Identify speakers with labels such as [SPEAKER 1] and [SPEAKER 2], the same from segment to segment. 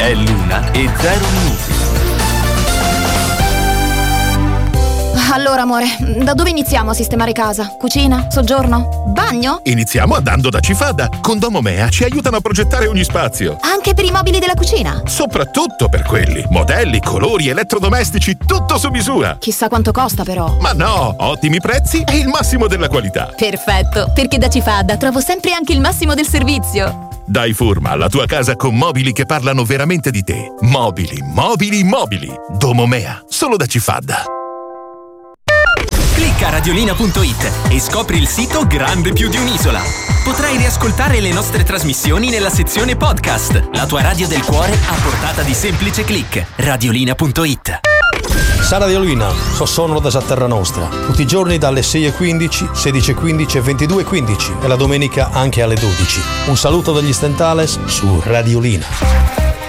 [SPEAKER 1] È l'1:0
[SPEAKER 2] Allora, amore, da dove iniziamo a sistemare casa? Cucina? Soggiorno? Bagno?
[SPEAKER 3] Iniziamo andando da Cifada. Con Domomea ci aiutano a progettare ogni spazio.
[SPEAKER 2] Anche per i mobili della cucina?
[SPEAKER 3] Soprattutto per quelli. Modelli, colori, elettrodomestici, tutto su misura.
[SPEAKER 2] Chissà quanto costa, però.
[SPEAKER 3] Ma no, ottimi prezzi e il massimo della qualità.
[SPEAKER 2] Perfetto, perché da Cifada trovo sempre anche il massimo del servizio.
[SPEAKER 3] Dai forma alla tua casa con mobili che parlano veramente di te. Mobili, mobili, mobili. Domomea, solo da Cifada.
[SPEAKER 4] Clicca radiolina.it e scopri il sito grande più di un'isola. Potrai riascoltare le nostre trasmissioni nella sezione podcast. La tua radio del cuore a portata di semplice click. Radiolina.it.
[SPEAKER 5] Sara Radiolina, sono da Terra Nostra. Tutti i giorni dalle 6:15, 16:15 e 22:15 e la domenica anche alle 12. Un saluto dagli Stentales su Radiolina.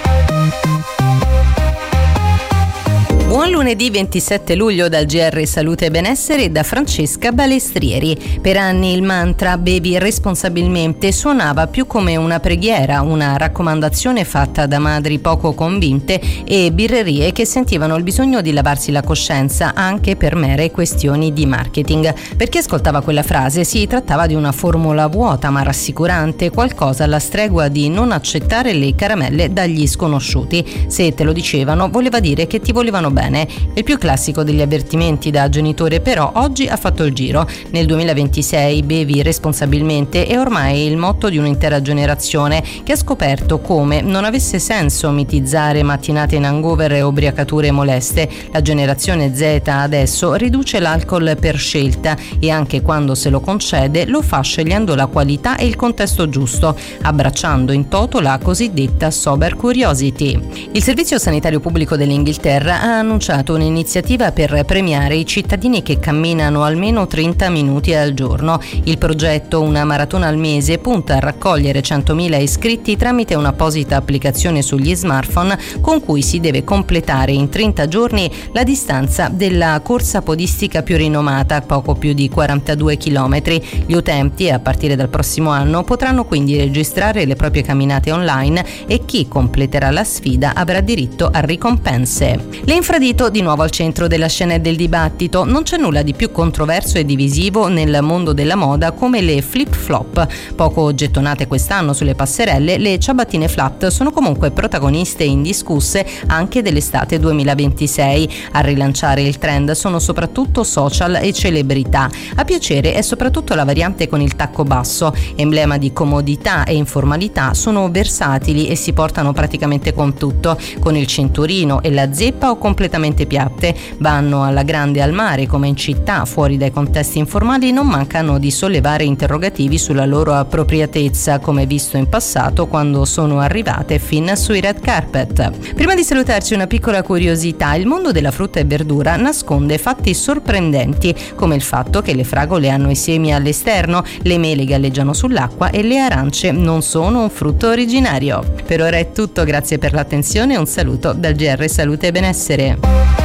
[SPEAKER 6] Buon lunedì 27 luglio dal GR Salute e Benessere e da Francesca Balestrieri. Per anni il mantra bevi responsabilmente suonava più come una preghiera, una raccomandazione fatta da madri poco convinte e birrerie che sentivano il bisogno di lavarsi la coscienza anche per mere questioni di marketing. Per chi ascoltava quella frase si trattava di una formula vuota ma rassicurante, qualcosa alla stregua di non accettare le caramelle dagli sconosciuti. Se te lo dicevano voleva dire che ti volevano bene. Il più classico degli avvertimenti da genitore però oggi ha fatto il giro. Nel 2026 bevi responsabilmente è ormai il motto di un'intera generazione che ha scoperto come non avesse senso mitizzare mattinate in hangover e ubriacature moleste. La generazione Z adesso riduce l'alcol per scelta e anche quando se lo concede lo fa scegliendo la qualità e il contesto giusto, abbracciando in toto la cosiddetta sober curiosity. Il Servizio Sanitario Pubblico dell'Inghilterra ha annunciato un'iniziativa per premiare i cittadini che camminano almeno 30 minuti al giorno. Il progetto Una maratona al mese punta a raccogliere 100.000 iscritti tramite un'apposita applicazione sugli smartphone con cui si deve completare in 30 giorni la distanza della corsa podistica più rinomata, poco più di 42 km. Gli utenti, a partire dal prossimo anno, potranno quindi registrare le proprie camminate online e chi completerà la sfida avrà diritto a ricompense. Le infradito di nuovo al centro della scena e del dibattito. Non c'è nulla di più controverso e divisivo nel mondo della moda come le flip-flop. Poco gettonate quest'anno sulle passerelle, le ciabattine flat sono comunque protagoniste indiscusse anche dell'estate 2026. A rilanciare il trend sono soprattutto social e celebrità. A piacere è soprattutto la variante con il tacco basso. Emblema di comodità e informalità, sono versatili e si portano praticamente con tutto, con il cinturino e la zeppa o completamente piatte. Vanno alla grande al mare come in città, fuori dai contesti informali non mancano di sollevare interrogativi sulla loro appropriatezza, come visto in passato quando sono arrivate fin sui red carpet. Prima di salutarci una piccola curiosità: il mondo della frutta e verdura nasconde fatti sorprendenti, come il fatto che le fragole hanno i semi all'esterno, le mele galleggiano sull'acqua e le arance non sono un frutto originario. Per ora è tutto, grazie per l'attenzione e un saluto dal GR Salute e Benessere.